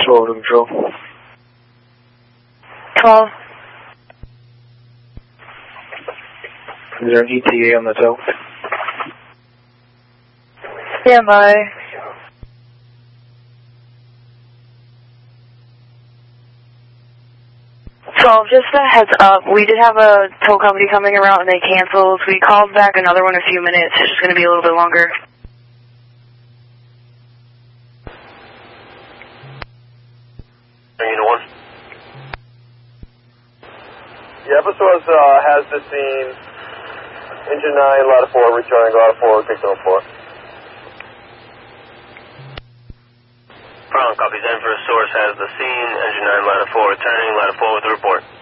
12 to control. 12. Is there an ETA on the tow? Stand by. So just a heads up, we did have a tow company coming around and they canceled. We called back another one in a few minutes. It's just going to be a little bit longer. Unit 1. Yeah, Episodes has the scene. Engine 9, ladder 4, returning, ladder 4, picture 4. Brown copies. Enver Source has the scene. Engine 9, ladder 4, returning, ladder 4 with the report.